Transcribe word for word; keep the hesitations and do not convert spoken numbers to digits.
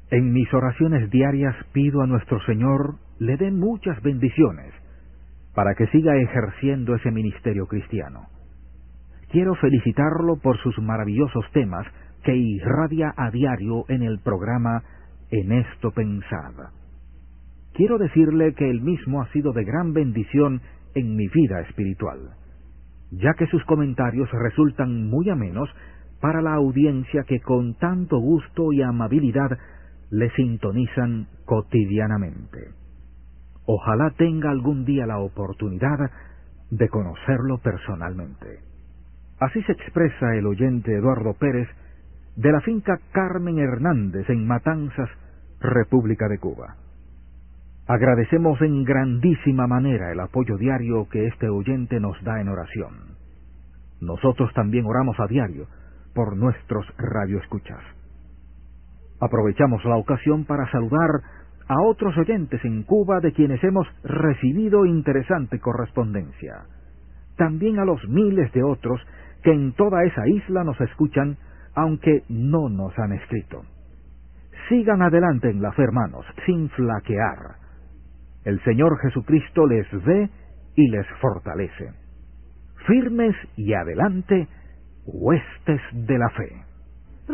En mis oraciones diarias pido a nuestro Señor le dé muchas bendiciones para que siga ejerciendo ese ministerio cristiano. Quiero felicitarlo por sus maravillosos temas que irradia a diario en el programa En esto pensad. Quiero decirle que él mismo ha sido de gran bendición en mi vida espiritual, ya que sus comentarios resultan muy amenos para la audiencia que con tanto gusto y amabilidad le sintonizan cotidianamente. Ojalá tenga algún día la oportunidad de conocerlo personalmente. Así se expresa el oyente Eduardo Pérez de la finca Carmen Hernández en Matanzas, República de Cuba. Agradecemos en grandísima manera el apoyo diario que este oyente nos da en oración. Nosotros también oramos a diario por nuestros radioescuchas. Aprovechamos la ocasión para saludar a otros oyentes en Cuba de quienes hemos recibido interesante correspondencia. También a los miles de otros que en toda esa isla nos escuchan, aunque no nos han escrito. Sigan adelante en la fe, hermanos, sin flaquear. El Señor Jesucristo les ve y les fortalece. Firmes y adelante, huestes de la fe.